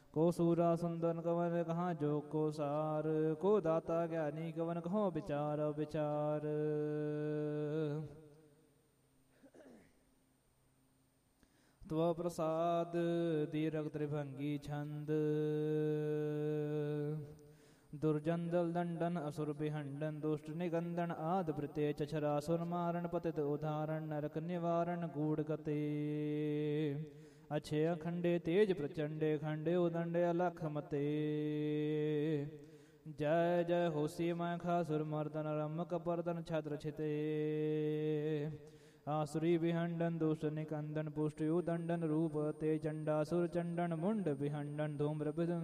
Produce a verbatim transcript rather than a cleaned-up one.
को सूरा सुंदर कवन कहाँ जो को सार, को दाता ज्ञानी कवन कहो विचार विचार। त्व प्रसाद दीरघ त्रिभंगी छंद, दुर्जंदल दंडन असुर बिहंडन, दुष्ट निगंदन आद वृते चछरासुर मारण, पतित उदाहरण नरक निवारण गूढ़ गते। अच्छे अखंडे तेज प्रचंडे, खंडे उदंडे अलख मते। जय जय होसी मखासुर मर्दन, रमक पर्दन छद्र छिते। आसुरी विहंडन दुष्ट निकंदन, पुष्ट उदंडन रूप ते। चंडासुर चंडन मुंड विहंडन, धूम्र